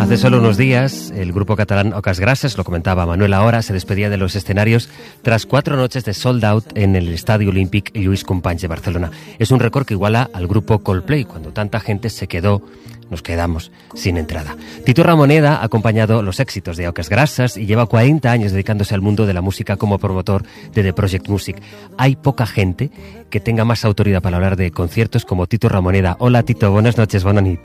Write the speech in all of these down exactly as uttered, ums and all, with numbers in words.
Hace solo unos días, el grupo catalán Oques Grasses, lo comentaba Manuel ahora, se despedía de los escenarios tras cuatro noches de sold out en el Estadio Olímpic Lluís Companys de Barcelona. Es un récord que iguala al grupo Coldplay, cuando tanta gente se quedó, nos quedamos, sin entrada. Tito Ramoneda ha acompañado los éxitos de Oques Grasses y lleva cuarenta años dedicándose al mundo de la música como promotor de The Project Music. Hay poca gente que tenga más autoridad para hablar de conciertos como Tito Ramoneda. Hola Tito, buenas noches, bona nit.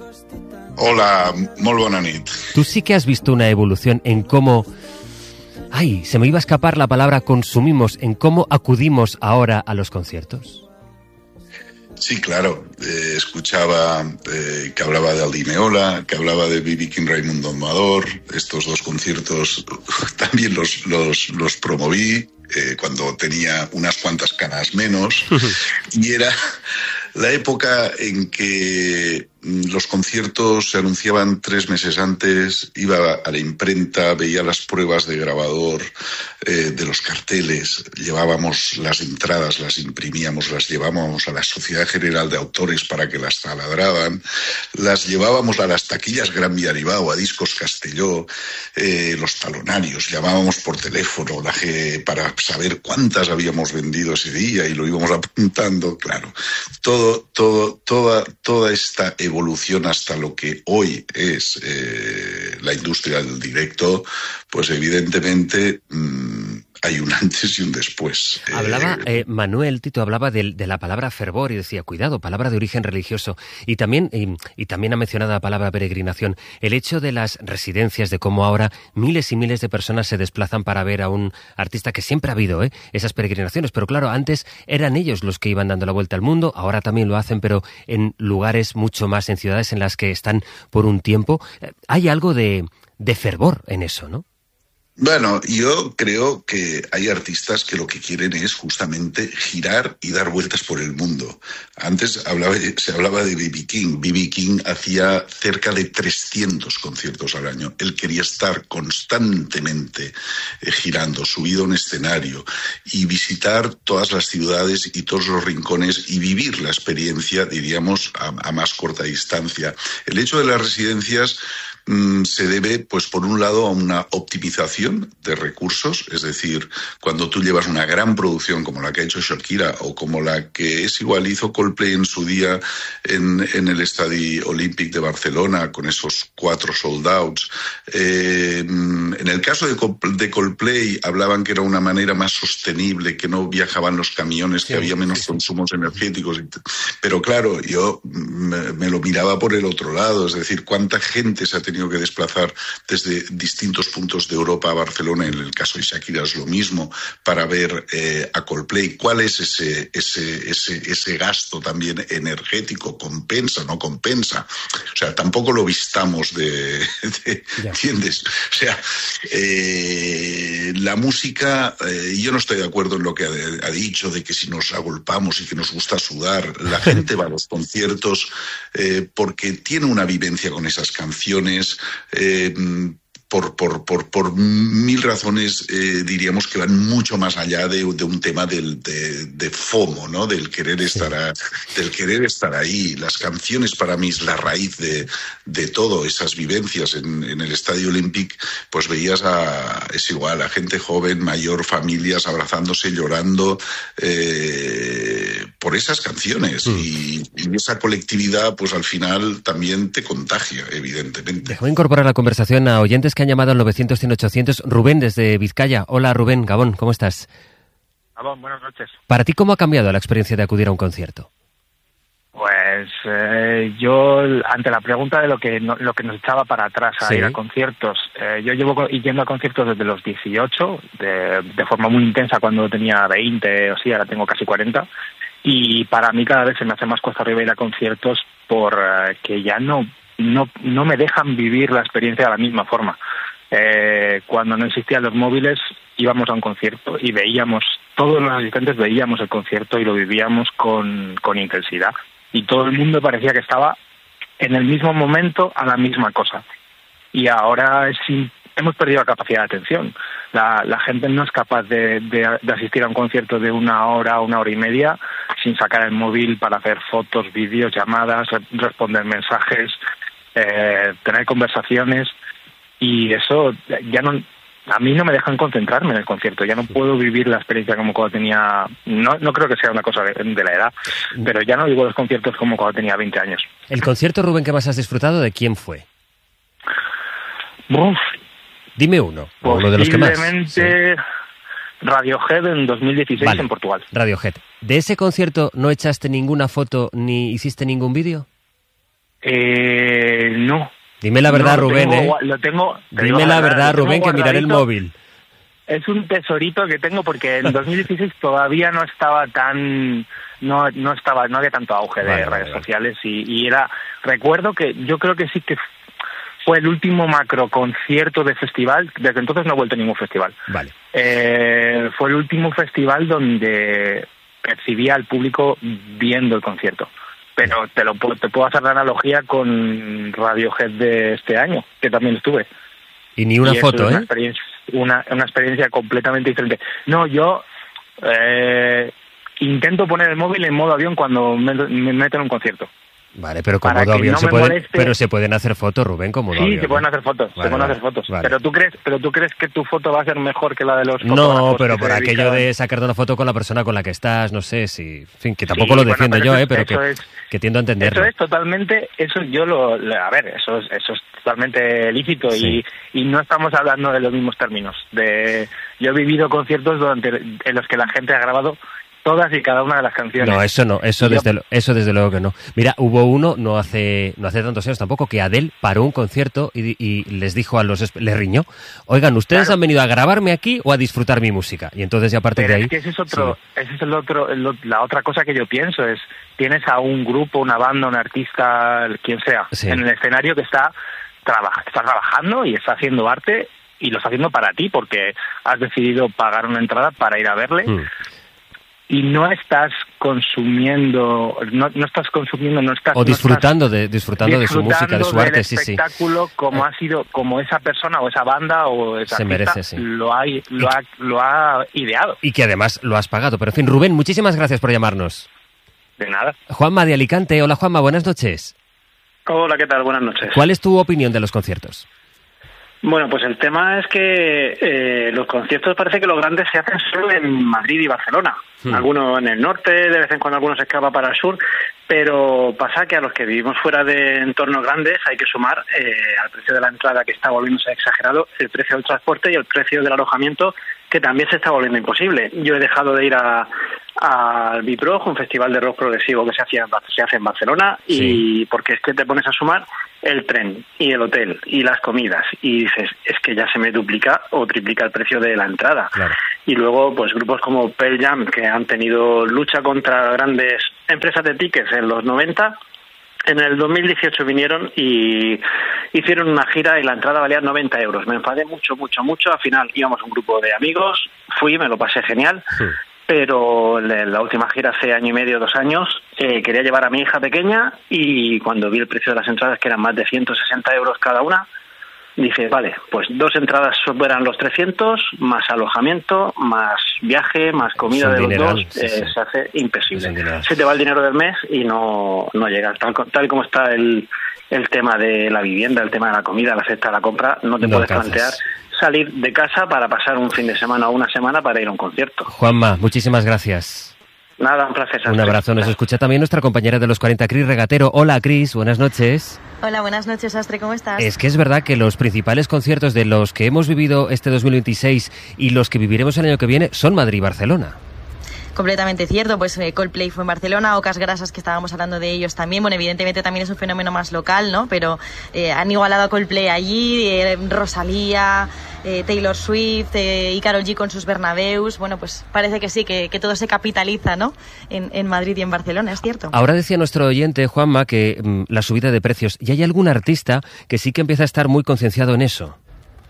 Hola, molt bona nit. Tú sí que has visto una evolución en cómo... Ay, se me iba a escapar la palabra consumimos, en cómo acudimos ahora a los conciertos. Sí, claro. Eh, escuchaba eh, que hablaba de Aldi Meola, que hablaba de B B King Raimundo Amador. Estos dos conciertos también los, los, los promoví eh, cuando tenía unas cuantas canas menos. Y era la época en que los conciertos se anunciaban tres meses antes, iba a la imprenta, veía las pruebas de grabador eh, de los carteles, llevábamos las entradas, las imprimíamos, las llevábamos a la Sociedad General de Autores para que las taladraban, las llevábamos a las taquillas Gran Vía Aribau, a Discos Castelló, eh, los talonarios, llamábamos por teléfono la G para saber cuántas habíamos vendido ese día y lo íbamos apuntando, claro. Todo, todo, toda, toda esta evolución evolución hasta lo que hoy es eh, la industria del directo, pues evidentemente mmm, hay un antes y un después. Hablaba, eh, Manuel, Tito, hablaba de, de la palabra fervor y decía, cuidado, palabra de origen religioso. Y también, y, y también ha mencionado la palabra peregrinación. El hecho de las residencias, de cómo ahora miles y miles de personas se desplazan para ver a un artista, que siempre ha habido ¿eh? esas peregrinaciones. Pero claro, antes eran ellos los que iban dando la vuelta al mundo, ahora también lo hacen, pero en lugares mucho más, en ciudades en las que están por un tiempo. Hay algo de, de fervor en eso, ¿no? Bueno, yo creo que hay artistas que lo que quieren es justamente girar y dar vueltas por el mundo. Antes hablaba, se hablaba de B B King. B B King hacía cerca de trescientos conciertos al año. Él quería estar constantemente eh, girando, subido a un escenario y visitar todas las ciudades y todos los rincones y vivir la experiencia, diríamos, a, a más corta distancia. El hecho de las residencias se debe, pues por un lado, a una optimización de recursos, es decir, cuando tú llevas una gran producción como la que ha hecho Shakira o como la que es igual hizo Coldplay en su día en, en el Estadio Olímpic de Barcelona con esos cuatro sold outs. Eh, en el caso de, de Coldplay hablaban que era una manera más sostenible, que no viajaban los camiones, sí, que había menos sí, consumos energéticos. Pero claro, yo me, me lo miraba por el otro lado, es decir, cuánta gente se ha tenido que desplazar desde distintos puntos de Europa a Barcelona, en el caso de Shakira es lo mismo, para ver eh, a Coldplay. ¿Cuál es ese, ese, ese, ese gasto también energético? ¿Compensa, no compensa? O sea, tampoco lo vistamos de... de ¿entiendes? O sea, eh, la música, eh, yo no estoy de acuerdo en lo que ha, ha dicho, de que si nos agolpamos y que nos gusta sudar, la gente va a los conciertos eh, porque tiene una vivencia con esas canciones. Eh, por, por, por, por mil razones eh, diríamos que van mucho más allá de, de un tema del, de, de FOMO, ¿no? Del querer estar a, del querer estar ahí. Las canciones para mí es la raíz de, de todo, esas vivencias. En, en el Estadio Olímpic pues veías a, es igual, a gente joven, mayor, familias abrazándose, llorando eh, por esas canciones. Mm. Y, y esa colectividad pues al final también te contagia, evidentemente. Dejo incorporar la conversación a oyentes que han llamado al novecientos, cien, ochocientos. Rubén, desde Vizcaya. Hola, Rubén, Gabón, ¿cómo estás? Gabón, buenas noches. Para ti, ¿cómo ha cambiado la experiencia de acudir a un concierto? Pues eh, yo, ante la pregunta de lo que no, lo que nos echaba para atrás a sí. ir a conciertos, eh, yo llevo yendo a conciertos desde los dieciocho, de, de forma muy intensa cuando tenía veinte o sí, ahora tengo casi cuarenta, y para mí cada vez se me hace más cuesta arriba ir a conciertos por eh, que ya no... No, no me dejan vivir la experiencia de la misma forma. Eh, cuando no existían los móviles, íbamos a un concierto y veíamos, todos los asistentes veíamos el concierto y lo vivíamos con, con intensidad. Y todo el mundo parecía que estaba en el mismo momento a la misma cosa. Y ahora es, hemos perdido la capacidad de atención. La, la gente no es capaz de, de, de asistir a un concierto de una hora, una hora y media, sin sacar el móvil para hacer fotos, vídeos, llamadas, responder mensajes. eh, tener conversaciones, y eso ya no... A mí no me dejan concentrarme en el concierto, ya no puedo vivir la experiencia como cuando tenía... No no creo que sea una cosa de, de la edad, pero ya no vivo los conciertos como cuando tenía veinte años. ¿El concierto, Rubén, que más has disfrutado, de quién fue? Uf, Dime uno, o uno de los que más. Posiblemente Radiohead en dos mil dieciséis, vale. En Portugal. Radiohead. ¿De ese concierto no echaste ninguna foto ni hiciste ningún vídeo? Eh, no. Dime la verdad, no, lo Rubén, tengo, ¿eh? Lo tengo, Dime la verdad, Rubén, que miraré el móvil. Es un tesorito que tengo porque en dos mil dieciséis todavía no estaba tan... No no estaba no había tanto auge de vale, redes vale, sociales y, y era... Recuerdo que yo creo que sí que fue el último macro concierto de festival. Desde entonces no he vuelto a ningún festival. Vale. Eh, fue el último festival donde percibía al público viendo el concierto. Pero te lo te puedo hacer la analogía con Radiohead de este año, que también estuve. Y ni una y foto, es una ¿eh? Experiencia, una, una experiencia completamente diferente. No, yo eh, intento poner el móvil en modo avión cuando me, me meto en un concierto. Vale, pero con Para modo que avión no se me pueden, moleste. pero se pueden hacer fotos, Rubén, con modo Sí, avión. se pueden ¿no? hacer fotos, Vale, se pueden vale, hacer fotos. vale. Pero tú crees, pero tú crees que tu foto va a ser mejor que la de los No, fotógrafos pero que por se aquello dedican- de sacarte una foto con la persona con la que estás, no sé si, en fin, que tampoco Sí, lo bueno, defiendo pero yo, eso- eh, pero eso que, es- que tiendo a entenderlo. Eso es totalmente, eso yo lo, lo- a ver, eso es, eso es totalmente lícito Sí. y, y no estamos hablando de los mismos términos. De, yo he vivido conciertos durante en los que la gente ha grabado todas y cada una de las canciones. No, eso no, eso Y yo- desde lo- eso desde luego que no. Mira, hubo uno no hace no hace tantos años tampoco que Adele paró un concierto y, y les dijo a los esp- les riñó, oigan, ustedes Claro. han venido a grabarme aquí o a disfrutar mi música. Y entonces ya a partir Pero de ahí. es que ese es otro, ese es el otro, el o- la otra cosa que yo pienso es, tienes a un grupo, una banda, un artista, el- quien sea, Sí. en el escenario que está, traba- está trabajando y está haciendo arte y lo está haciendo para ti porque has decidido pagar una entrada para ir a verle. Mm. Y no estás consumiendo, no, no estás consumiendo, no estás... O no disfrutando estás de disfrutando de su música, de su del arte, sí, sí. espectáculo como ha sido, como esa persona o esa banda o esa Se artista merece, sí. lo ha, lo ha, lo ha ideado. Y que además lo has pagado. Pero en fin, Rubén, muchísimas gracias por llamarnos. De nada. Juanma de Alicante. Hola, Juanma, buenas noches. Hola, ¿qué tal? Buenas noches. ¿Cuál es tu opinión de los conciertos? Bueno, pues el tema es que eh, los conciertos parece que los grandes se hacen solo en Madrid y Barcelona. Hmm. Algunos en el norte, de vez en cuando algunos se escapa para el sur, pero pasa que a los que vivimos fuera de entornos grandes hay que sumar eh, al precio de la entrada, que está volviéndose exagerado, el precio del transporte y el precio del alojamiento, que también se está volviendo imposible. Yo he dejado de ir a al Biprog, un festival de rock progresivo que se hacía se hace en Barcelona, Sí. y porque es que te pones a sumar el tren y el hotel y las comidas y dices, es que ya se me duplica o triplica el precio de la entrada. Claro. Y luego pues grupos como Pearl Jam, que han tenido lucha contra grandes empresas de tickets en los noventa, en el dos mil dieciocho vinieron y hicieron una gira y la entrada valía noventa euros. Me enfadé mucho, mucho, mucho. Al final íbamos un grupo de amigos, fui, me lo pasé genial, Sí. pero la la última gira hace año y medio, dos años, eh, quería llevar a mi hija pequeña y cuando vi el precio de las entradas, que eran más de ciento sesenta euros cada una, dije, vale, pues dos entradas superan los trescientos, más alojamiento, más viaje, más comida Es un de los dineral, dos, sí, eh, sí. se hace imposible. Es un dineral. Se te va el dinero del mes y no, no llega. Tal, co- tal como está el, el tema de la vivienda, el tema de la comida, la cesta, la compra, no te No puedes alcanzas. plantear salir de casa para pasar un fin de semana o una semana para ir a un concierto. Juanma, muchísimas gracias. Nada, un placer. Un Sastre. abrazo. Nos escucha también nuestra compañera de los cuarenta, Cris Regatero. Hola, Cris, buenas noches. Hola, buenas noches, Astre, ¿cómo estás? Es que es verdad que los principales conciertos de los que hemos vivido este dos mil veintiséis y los que viviremos el año que viene son Madrid y Barcelona. Completamente cierto, pues eh, Coldplay fue en Barcelona, Ocas Grasas, que estábamos hablando de ellos también, bueno, evidentemente también es un fenómeno más local, ¿no? Pero eh, han igualado a Coldplay allí, eh, Rosalía, eh, Taylor Swift eh, y Karol G con sus Bernabeus, bueno, pues parece que sí, que, que todo se capitaliza, ¿no? En, en Madrid y en Barcelona, es cierto. Ahora decía nuestro oyente, Juanma, que mm, la subida de precios, y hay algún artista que sí que empieza a estar muy concienciado en eso.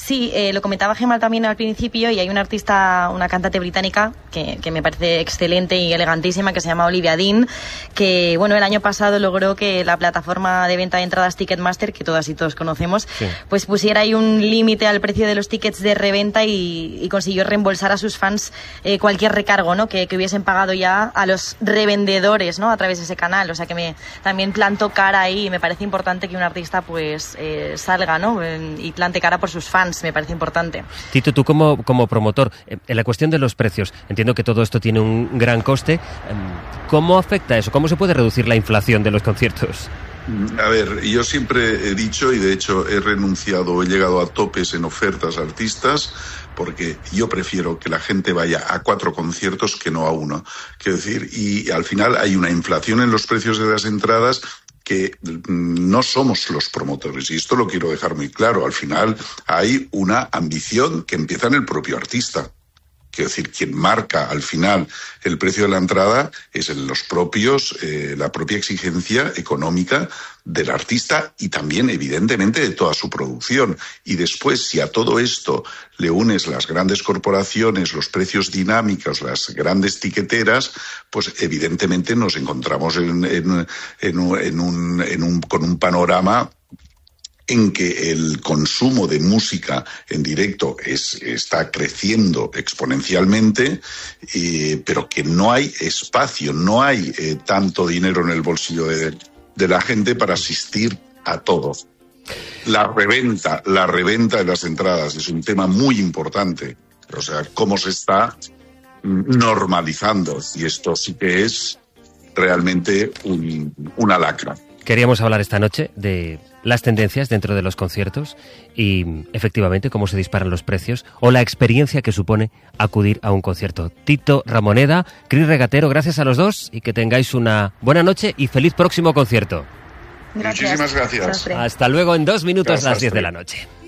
Sí, eh, lo comentaba Gemma también al principio, y hay una artista, una cantante británica que, que me parece excelente y elegantísima, que se llama Olivia Dean, que bueno, el año pasado logró que la plataforma de venta de entradas Ticketmaster, que todas y todos conocemos, sí. pues pusiera ahí un límite al precio de los tickets de reventa y, y consiguió reembolsar a sus fans eh, cualquier recargo, ¿no? que, que hubiesen pagado ya a los revendedores, ¿no? a través de ese canal. O sea que me también planto cara ahí, y me parece importante que un artista pues eh, salga, ¿no? y plante cara por sus fans. Me parece importante. Tito, tú como, como promotor, en la cuestión de los precios, entiendo que todo esto tiene un gran coste. ¿Cómo afecta eso? ¿Cómo se puede reducir la inflación de los conciertos? A ver, yo siempre he dicho, y de hecho he renunciado, he llegado a topes en ofertas a artistas, porque yo prefiero que la gente vaya a cuatro conciertos que no a uno. Quiero decir, y al final hay una inflación en los precios de las entradas que no somos los promotores, y esto lo quiero dejar muy claro. Al final hay una ambición que empieza en el propio artista. Quiero decir, quien marca al final el precio de la entrada es en los propios, eh, la propia exigencia económica del artista y también, evidentemente, de toda su producción. Y después, si a todo esto le unes las grandes corporaciones, los precios dinámicos, las grandes tiqueteras, pues evidentemente nos encontramos en, en, en, un, en, un, en un, con un panorama en que el consumo de música en directo es, está creciendo exponencialmente, eh, pero que no hay espacio, no hay eh, tanto dinero en el bolsillo de, de la gente para asistir a todo. La reventa, la reventa de las entradas es un tema muy importante. O sea, cómo se está normalizando, y esto sí que es realmente un, una lacra. Queríamos hablar esta noche de las tendencias dentro de los conciertos y, efectivamente, cómo se disparan los precios o la experiencia que supone acudir a un concierto. Tito Ramoneda, Cris Regatero, gracias a los dos y que tengáis una buena noche y feliz próximo concierto. Gracias. Muchísimas gracias. Hasta luego, en dos minutos a las diez de la noche.